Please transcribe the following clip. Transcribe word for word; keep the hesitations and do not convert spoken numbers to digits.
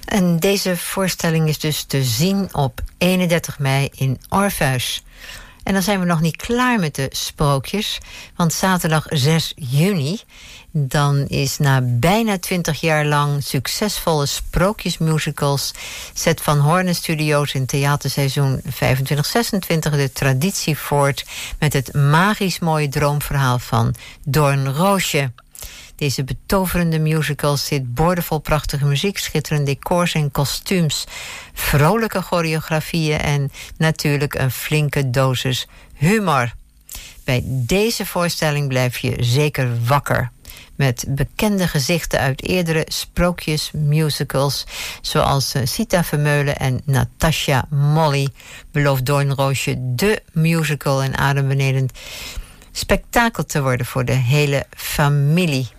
En deze voorstelling is dus te zien op eenendertig mei in Orpheus. En dan zijn we nog niet klaar met de sprookjes. Want zaterdag zes juni... dan is na bijna twintig jaar lang succesvolle sprookjesmusicals... Zet van Hoorn Studios in theaterseizoen vijfentwintig zesentwintig... de traditie voort met het magisch mooie droomverhaal van Doornroosje. Deze betoverende musical zit boordevol prachtige muziek... schitterende decors en kostuums, vrolijke choreografieën... en natuurlijk een flinke dosis humor. Bij deze voorstelling blijf je zeker wakker... met bekende gezichten uit eerdere sprookjesmusicals... zoals Sita Vermeulen en Natasha Molly... belooft Doornroosje de musical en adembenedend spektakel te worden... voor de hele familie.